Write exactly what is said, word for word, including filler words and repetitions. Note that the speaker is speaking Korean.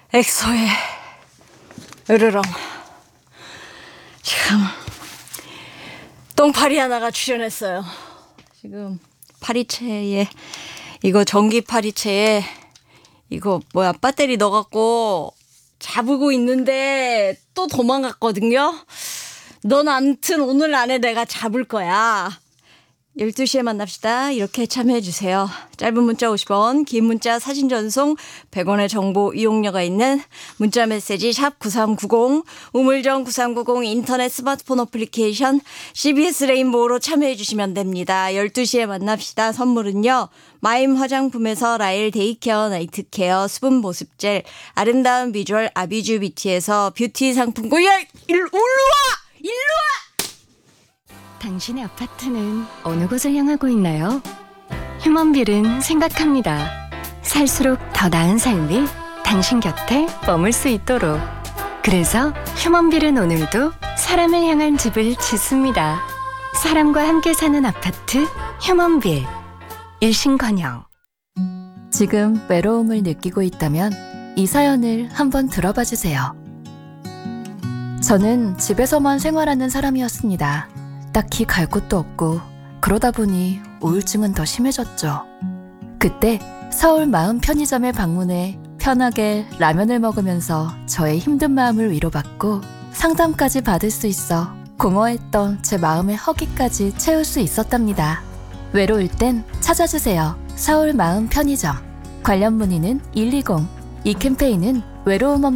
엑소의 으르렁. 지금 똥파리 하나가 출연했어요. 지금 파리채에 이거 전기 파리채에 이거 뭐야 배터리 넣어갖고 잡고 있는데 또 도망갔거든요. 넌 암튼 오늘 안에 내가 잡을 거야. 열두 시에 만납시다. 이렇게 참여해주세요. 짧은 문자 오십 원, 긴 문자 사진 전송 백 원의 정보 이용료가 있는 문자 메시지 샵 구삼구공, 우물정 구삼구공 인터넷 스마트폰 어플리케이션 씨비에스 레인보우로 참여해주시면 됩니다. 열두 시에 만납시다. 선물은요. 마임 화장품에서 라일 데이케어 나이트 케어 수분 보습 젤, 아름다운 비주얼 아비주 뷰티에서 뷰티 상품권. 야! 일로 와! 일로 와! 당신의 아파트는 어느 곳을 향하고 있나요? 휴먼빌은 생각합니다. 살수록 더 나은 삶이 당신 곁에 머물 수 있도록. 그래서 휴먼빌은 오늘도 사람을 향한 집을 짓습니다. 사람과 함께 사는 아파트 휴먼빌. 일신건영. 지금 외로움을 느끼고 있다면 이 사연을 한번 들어봐 주세요. 저는 집에서만 생활하는 사람이었습니다. 딱히 갈 곳도 없고 그러다 보니 우울증은 더 심해졌죠. 그때 서울 마음 편의점에 방문해 편하게 라면을 먹으면서 저의 힘든 마음을 위로받고 상담까지 받을 수 있어 공허했던 제 마음의 허기까지 채울 수 있었답니다. 외로울 땐 찾아주세요. 서울 마음 편의점. 관련 문의는 일이공. 이 캠페인은 외로움 없는